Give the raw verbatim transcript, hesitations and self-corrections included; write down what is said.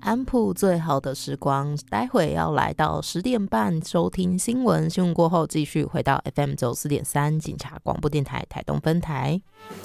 安普最好的时光，待会要来到十点半收听新闻，新闻过后继续回到 F M 九四点三警察广播电台台东分台。